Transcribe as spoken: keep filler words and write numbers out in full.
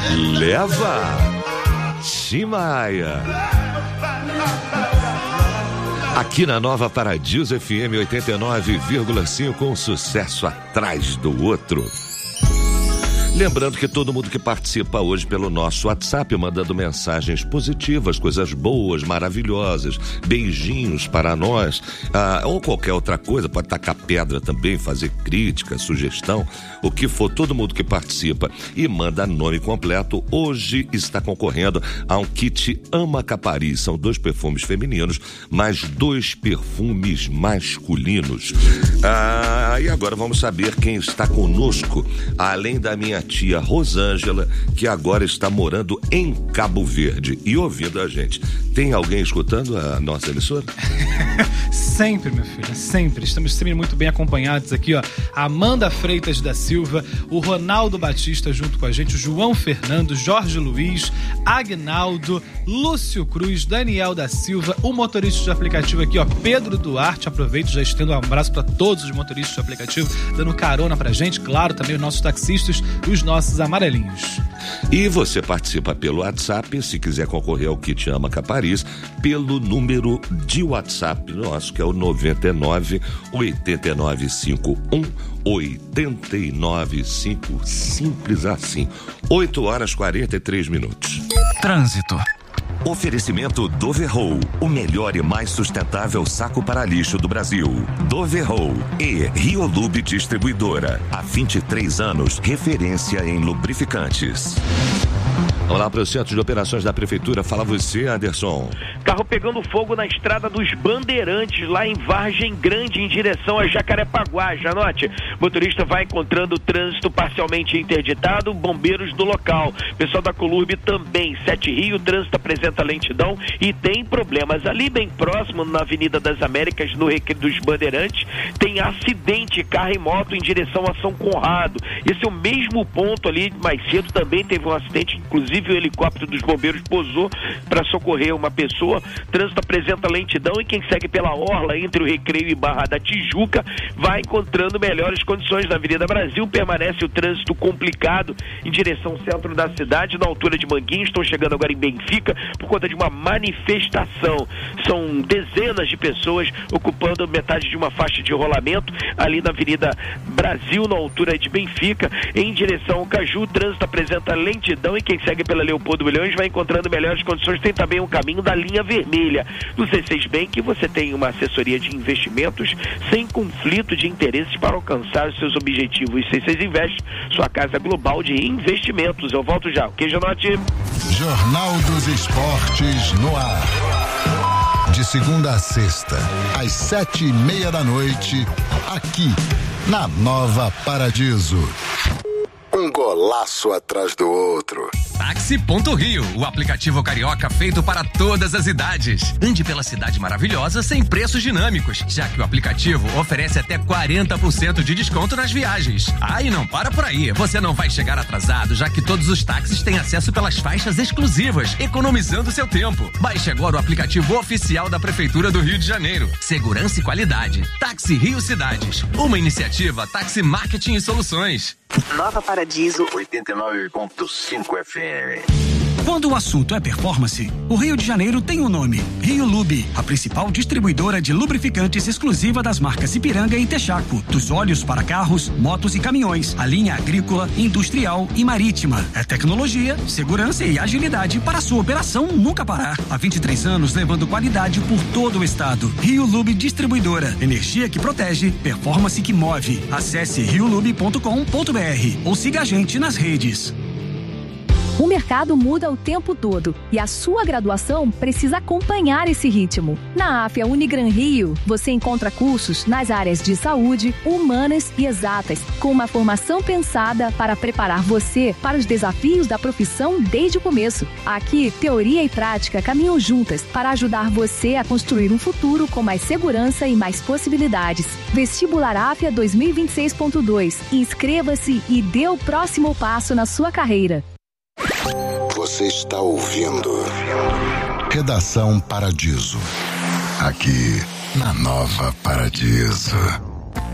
Leva Tim Maia. Aqui na Nova Paradiso F M oitenta e nove vírgula cinco, um sucesso atrás do outro. Lembrando que todo mundo que participa hoje pelo nosso WhatsApp, mandando mensagens positivas, coisas boas, maravilhosas, beijinhos para nós, ah, ou qualquer outra coisa, pode tacar pedra também, fazer crítica, sugestão, o que for, todo mundo que participa e manda nome completo, hoje está concorrendo a um kit Ama Capari. São dois perfumes femininos, mais dois perfumes masculinos. Ah, e agora vamos saber quem está conosco, além da minha tia Rosângela, que agora está morando em Cabo Verde e ouvindo a gente. Tem alguém escutando a nossa emissora? Sempre, minha filha, sempre. Estamos sempre muito bem acompanhados aqui, ó. Amanda Freitas da Silva, o Ronaldo Batista junto com a gente, o João Fernando, Jorge Luiz, Agnaldo, Lúcio Cruz, Daniel da Silva, o motorista de aplicativo aqui, ó, Pedro Duarte. Aproveito, já estendo um abraço para todos os motoristas de aplicativo, dando carona pra gente, claro, também os nossos taxistas, os nossos amarelinhos. E você participa pelo WhatsApp, se quiser concorrer ao kit Ama Capariz, pelo número de WhatsApp nosso, que é o noventa e nove, oitenta e nove cinquenta e um, oitenta e nove cinquenta e um, simples assim. oito horas e quarenta e três minutos. Trânsito. Oferecimento Doverroll, o melhor e mais sustentável saco para lixo do Brasil. Doverroll e Riolube Distribuidora. Há vinte e três anos, referência em lubrificantes. Vamos lá para o Centro de Operações da Prefeitura. Fala você, Anderson. Carro pegando fogo na estrada dos Bandeirantes, lá em Vargem Grande, em direção a Jacarepaguá. Já note, motorista vai encontrando o trânsito parcialmente interditado, bombeiros do local. Pessoal da Colurbe também. Sete Rio, o trânsito apresenta lentidão e tem problemas. Ali bem próximo, na Avenida das Américas, no Recreio dos Bandeirantes, tem acidente, carro e moto em direção a São Conrado. Esse é o mesmo ponto ali, mais cedo também teve um acidente, inclusive o helicóptero dos bombeiros pousou para socorrer uma pessoa. Trânsito apresenta lentidão e quem segue pela orla entre o Recreio e Barra da Tijuca vai encontrando melhores condições. Na Avenida Brasil permanece o trânsito complicado em direção ao centro da cidade, na altura de Manguinhos. Estão chegando agora em Benfica por conta de uma manifestação. São dezenas de pessoas ocupando metade de uma faixa de rolamento ali na Avenida Brasil, na altura de Benfica, em direção ao Caju. O trânsito apresenta lentidão e quem segue pela Leopoldo Milhões vai encontrando melhores condições. Tem também um caminho da linha vermelha. No C seis Bank você tem uma assessoria de investimentos sem conflito de interesses para alcançar os seus objetivos. C seis Invest, sua casa global de investimentos. Eu volto já. Ok, Janote? Jornal dos Esportes no ar. De segunda a sexta, às sete e meia da noite, aqui na Nova Paradiso. Um golaço atrás do outro. Táxi.Rio, o aplicativo carioca feito para todas as idades. Ande pela cidade maravilhosa sem preços dinâmicos, já que o aplicativo oferece até quarenta por cento de desconto nas viagens. Ah, e não para por aí, você não vai chegar atrasado, já que todos os táxis têm acesso pelas faixas exclusivas, economizando seu tempo. Baixe agora o aplicativo oficial da Prefeitura do Rio de Janeiro. Segurança e qualidade. Táxi Rio Cidades, uma iniciativa Táxi Marketing e Soluções. Nova Paradiso oitenta e nove ponto cinco F M. Quando o assunto é performance, o Rio de Janeiro tem um nome: Rio Lube, a principal distribuidora de lubrificantes exclusiva das marcas Ipiranga e Texaco. Dos óleos para carros, motos e caminhões, a linha agrícola, industrial e marítima. É tecnologia, segurança e agilidade para a sua operação nunca parar. Há vinte e três anos levando qualidade por todo o estado. Rio Lube Distribuidora. Energia que protege, performance que move. Acesse rio lube ponto com ponto br ou siga a gente nas redes. O mercado muda o tempo todo e a sua graduação precisa acompanhar esse ritmo. Na AFIA Unigran Rio, você encontra cursos nas áreas de saúde, humanas e exatas, com uma formação pensada para preparar você para os desafios da profissão desde o começo. Aqui, teoria e prática caminham juntas para ajudar você a construir um futuro com mais segurança e mais possibilidades. Vestibular AFIA dois mil e vinte e seis ponto dois. Inscreva-se e dê o próximo passo na sua carreira. Você está ouvindo Redação Paradiso, aqui na Nova Paradiso.